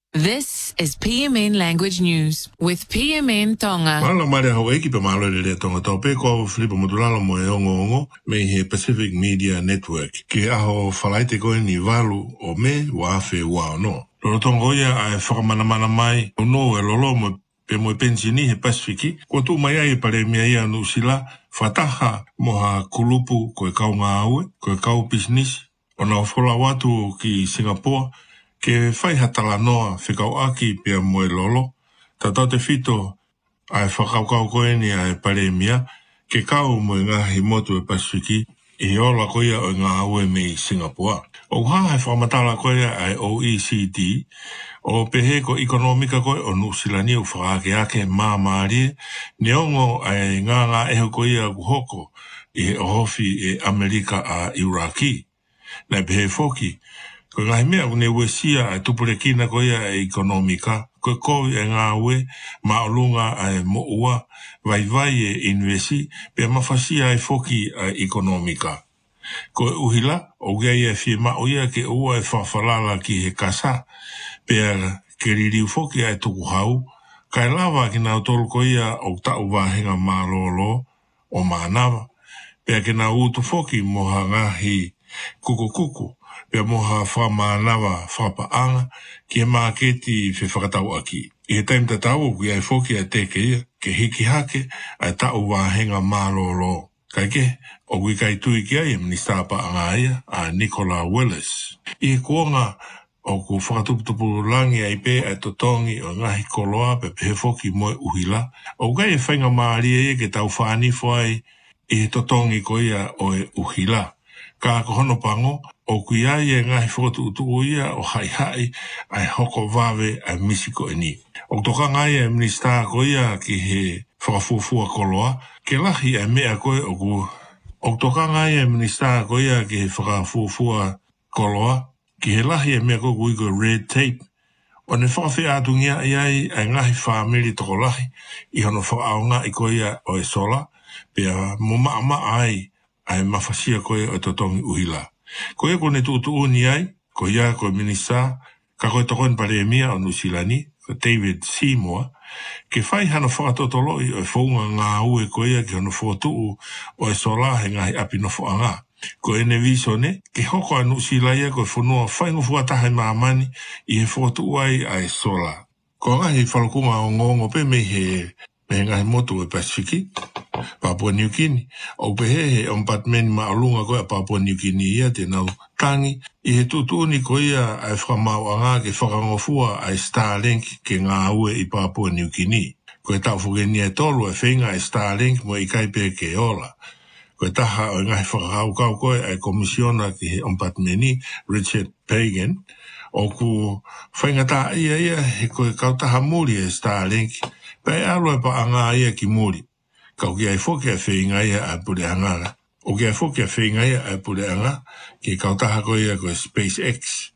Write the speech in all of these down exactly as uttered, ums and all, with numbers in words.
This is P M N Language News with P M N Tonga. Mala mare hau eki pe malo le tonga tau pe ko flipa modulalo mo e ongo ongo me he Pacific Media Network ke aho falaite ko ni valu o me wa afe wa no. Loro tonga oia a e whakamana mana mai o no e lolo mo pe mo e pensini he Pasifiki ko tu mai ai pare mea ia no sila fataha mo ha kulupu ko e kau ngā aue ko e kau business o na whola watu ki Singapore ke whai hatala noa whikau aki pia moe lolo, tatau te whito ai whakaukau koe ni ai paremia, ke kau moe ngahi motu e Pasifiki, i ola koea o ngā aue me i Singapore. O haha e whamatala koea ai O E C D, o pehe ko ekonomika koe o Nusilani o whakaake ake mā maarie, ne ongo ai ngā ngā eho koea kuhoko i ohofi e Amerika a Iraki. Nei pehe foki, ko ngai mea kune wesia e tupure kina ko ia e ekonomika, ko ko e ngā ue maolunga e moua, vai vai e invesi, pe mafasia e foki e ekonomika. Ko e uhila, o gei e fie mao ia ke ua e whawhalala ki he kasa, pe ke ririu foki e tuku hau, kai lava ki nau tolu ko ia o tau wahenga marolo o manawa, pe ke nau utu foki moha ngahi kuku kuku, pe moha whamanawa whapaanga ki e māketi whi whakatau aki. I he taim tatau ki ai whoki a teke ia, ke hiki hake ai tau wāhenga mālolo. Kai ke, o kui kai tui ki ai e Minister Paanga ia, a Nicola Willis. I he kuonga o ku whakatuputupu langi ai pe ai totongi o ngahi koloa pe pehe whoki moe uhila. O kai e whainga maaria ia ke tau whaanifo ai i he totongi ko ia o e uhila. Ka kohono pango, o kui ai e ngahi whakatu utu ia o hai hai ai hoko vawe ai misiko e ni. O toka ngai e Minister ko ia ki he whakafufua koloa, ke lahi e mea koe o ku. O toka ngai e Minister ko ia ki he whakafufua koloa, ki he lahi e mea koe kui ko red tape. O ne whakawhi atungia i ai ai ngahi whamiri toko lahi, i hono whakaonga i ko ia o e sola, pia mo maa maa ai ai mafasia koe o totongi uhila. Koe ko ne tuutu uni ai, ko ia ko Minister, ka koe tokon paremia o Nusilani, ko David Seymour, ke whai hana whakatotoloi o e whaunga ngā ue ko ia ki hono whatuu o e sola he ngahi api no whaanga. Ko ene viso ne, ke hoko a Nusilaia ko e whanua whaingo fuatahe maamani i he whatuu ai a e sola. Ko ngahi whalokunga o ngongo pe me he me ngahi motu e Pasifiki, Papua New Guinea. O pehe he ompatmeni maalunga koe a Papua New Guinea ia te nau tangi. I he tutuni ko ia ai whamau a ngā ke whakangofua ai Starlink ke ngā ue i Papua New Guinea. Ko e tau whugeni e tolu e whenga ai Starlink mo i kaipe ke ola. Ko e taha o ngai whakaukau koe ai komisiona ki he ompatmeni Richard Pagan. O ku whainga tā ia ia he koe kautaha muri e Starlink. Pai alo e pa anga ia ki muri. Kau ki ai whoki a whinga ia a pure angara. O ki ai whoki a whinga ia a pure anga, ki kautaha ko ia ko SpaceX.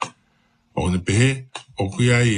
O ne pehe, o ki ai,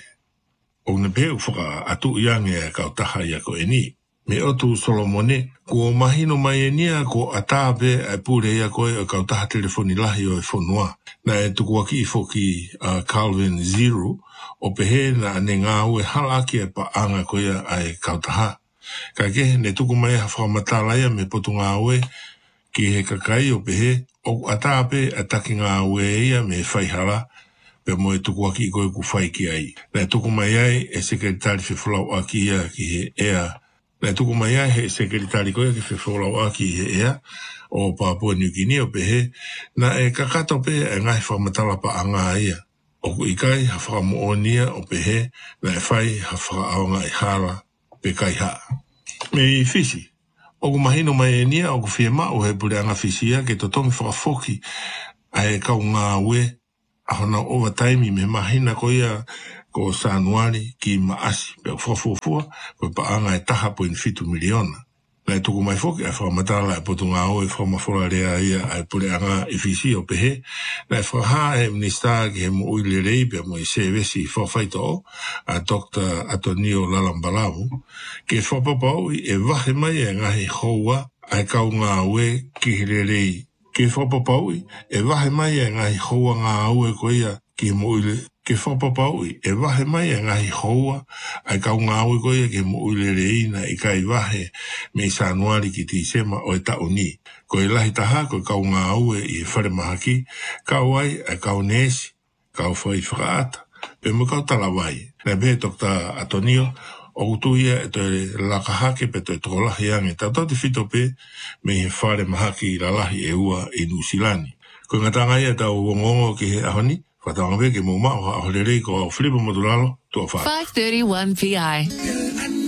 o ne pehe u whaka atu iange a kautaha ia ko e ni. Me otu Solomone, ko mahino mai e nia ko atape a pure ia ko e kautaha telefoni lahi o e whonua. Na e tuku aki i whoki uh, Calvin Zero, o pehe na ne ngā ue halaki e pa anga ko ia ai kautaha. Ka ke ne tuku mai ha whakamatalaia me potu ngā ue ki he kakai o pehe o atape ataki ngā ue ia me whaihala pe mo e tuku aki i koe ku whai ki ai. Ne tuku mai ai e sekretari whiwhulau aki ia ki he ea. Ne tuku mai ai he sekretari koe ki whiwhulau aki i he ea o Papua New Guinea o pehe na e kakato pe e ngai whakamatala pa anga ia. O ku ikai ha whakamuonia o pehe na e whai ha whakaaonga i hala pe kai ha. Me i fisi, o ku mahino mai e nia o ku whia mao he pure anga fisia ke totongi whakafoki a e kau ngā ue a hona overtime i me mahina ko ia ko Sanuari ki maasi pe whakafofua ko pa anga e taha point fitu miliona. Na e tuku mai foki a whakamatala e potu ngā ue whakamawhora rea ia a e pure anga i fisi o pehe na e whakaha e Minister ki he mo uile rei pe mo i sevesi whawhaito o a Doctor Antonio Lalambalamu ke whapapau i e wahe mai e ngahi houa a e kau ngā ue ki he rei. Ke whapapau i e wahe mai e ngahi houa ngā ue ko ia ki mo uile ke whapapau i e wahe mai e ngahi houa, ai kau ngāui koe ke mo uilereina i kai wahe me i sanuari ki tisema o e tauni. Ko e lahi taha ko kau ngāue i e whare mahaki, kau ai ai kau nesi, kau whai whakaata, pe mo kau talawai. Nei be Dokta Atonio, o utuia e toi lakahake pe toi tokolahi ange, tau te whito pe me i whare mahaki i lalahi e ua i Nusilani. Ko ngatanga ia tau wongongo ki he ahoni, whatanga pe ke mo mao ha ahorerei ko au Filipo Motulalo, tua whai. five thirty-one P I.